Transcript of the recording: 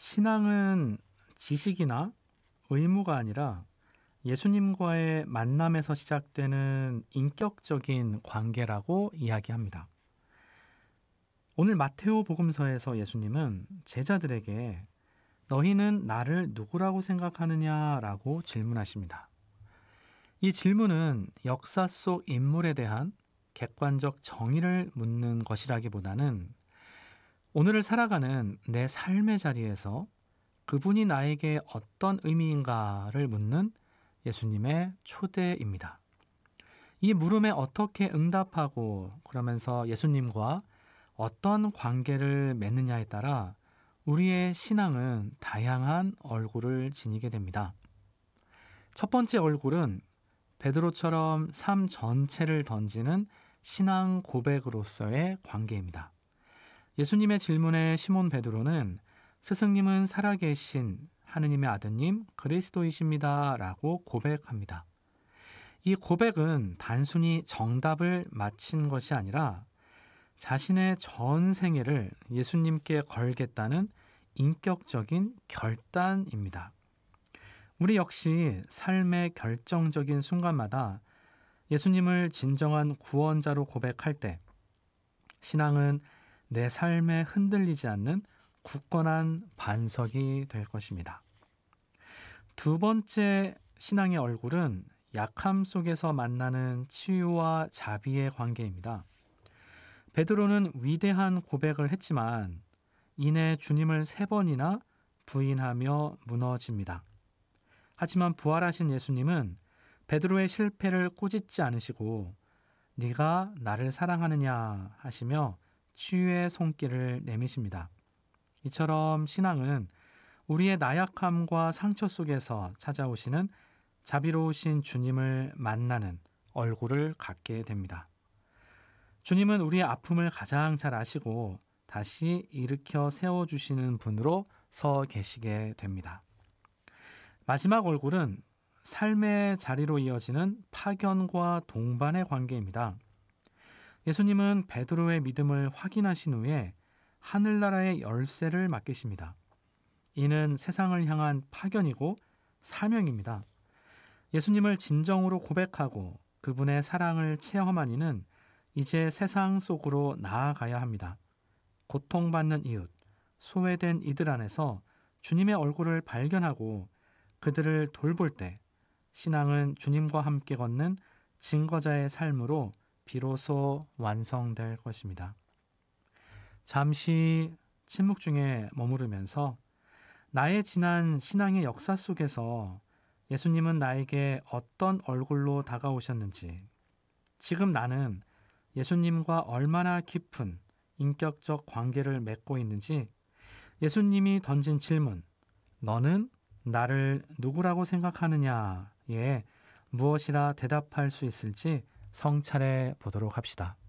신앙은 지식이나 의무가 아니라 예수님과의 만남에서 시작되는 인격적인 관계라고 이야기합니다. 오늘 마테오 복음서에서 예수님은 제자들에게 너희는 나를 누구라고 생각하느냐라고 질문하십니다. 이 질문은 역사 속 인물에 대한 객관적 정의를 묻는 것이라기보다는 오늘을 살아가는 내 삶의 자리에서 그분이 나에게 어떤 의미인가를 묻는 예수님의 초대입니다. 이 물음에 어떻게 응답하고 그러면서 예수님과 어떤 관계를 맺느냐에 따라 우리의 신앙은 다양한 얼굴을 지니게 됩니다. 첫 번째 얼굴은 베드로처럼 삶 전체를 던지는 신앙 고백으로서의 관계입니다. 예수님의 질문에 시몬 베드로는 스승님은 살아계신 하느님의 아드님 그리스도이십니다 라고 고백합니다. 이 고백은 단순히 정답을 맞힌 것이 아니라 자신의 전 생애를 예수님께 걸겠다는 인격적인 결단입니다. 우리 역시 삶의 결정적인 순간마다 예수님을 진정한 구원자로 고백할 때 신앙은 내 삶에 흔들리지 않는 굳건한 반석이 될 것입니다. 두 번째 신앙의 얼굴은 약함 속에서 만나는 치유와 자비의 관계입니다. 베드로는 위대한 고백을 했지만 이내 주님을 3번이나 부인하며 무너집니다. 하지만 부활하신 예수님은 베드로의 실패를 꾸짖지 않으시고 네가 나를 사랑하느냐 하시며 치유의 손길을 내미십니다. 이처럼 신앙은 우리의 나약함과 상처 속에서 찾아오시는 자비로우신 주님을 만나는 얼굴을 갖게 됩니다. 주님은 우리의 아픔을 가장 잘 아시고 다시 일으켜 세워주시는 분으로 서 계시게 됩니다. 마지막 얼굴은 삶의 자리로 이어지는 파견과 동반의 관계입니다. 예수님은 베드로의 믿음을 확인하신 후에 하늘나라의 열쇠를 맡기십니다. 이는 세상을 향한 파견이고 사명입니다. 예수님을 진정으로 고백하고 그분의 사랑을 체험한 이는 이제 세상 속으로 나아가야 합니다. 고통받는 이웃, 소외된 이들 안에서 주님의 얼굴을 발견하고 그들을 돌볼 때 신앙은 주님과 함께 걷는 증거자의 삶으로 비로소 완성될 것입니다. 잠시 침묵 중에 머무르면서 나의 지난 신앙의 역사 속에서 예수님은 나에게 어떤 얼굴로 다가오셨는지, 지금 나는 예수님과 얼마나 깊은 인격적 관계를 맺고 있는지, 예수님이 던진 질문, 너는 나를 누구라고 생각하느냐에 무엇이라 대답할 수 있을지 성찰해 보도록 합시다.